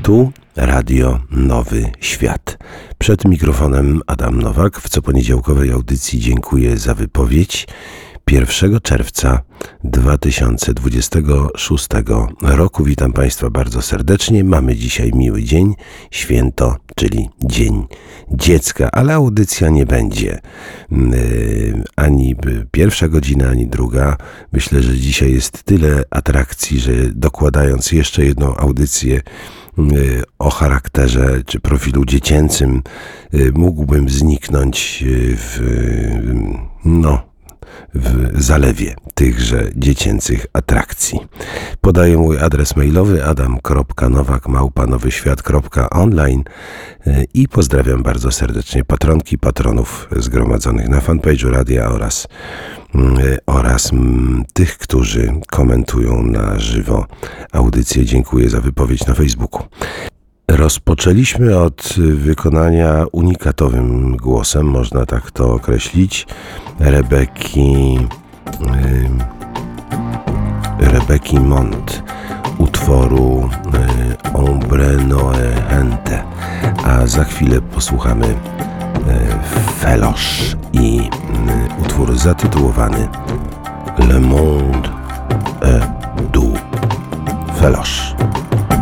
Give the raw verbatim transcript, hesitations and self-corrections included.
Tu Radio Nowy Świat. Przed mikrofonem Adam Nowak. W coponiedziałkowej audycji dziękuję za wypowiedź. pierwszego czerwca dwa tysiące dwudziestego szóstego roku. Witam Państwa bardzo serdecznie. Mamy dzisiaj miły dzień, święto, czyli Dzień Dziecka, ale audycja nie będzie yy, ani pierwsza godzina, ani druga. Myślę, że dzisiaj jest tyle atrakcji, że dokładając jeszcze jedną audycję yy, o charakterze czy profilu dziecięcym, yy, mógłbym zniknąć yy, w yy, no w zalewie tychże dziecięcych atrakcji. Podaję mój adres mailowy adam kropka nowak małpa nowy świat kropka online i pozdrawiam bardzo serdecznie patronki, patronów zgromadzonych na fanpage'u radia oraz, oraz tych, którzy komentują na żywo audycję. Dziękuję za wypowiedź na Facebooku. Rozpoczęliśmy od wykonania unikatowym głosem, można tak to określić, Rebeki yy, Rebeki Mont, utworu yy, Ombre Noe Gente, a za chwilę posłuchamy yy, Felosz i yy, utwór zatytułowany Le Monde est doux. Felosz.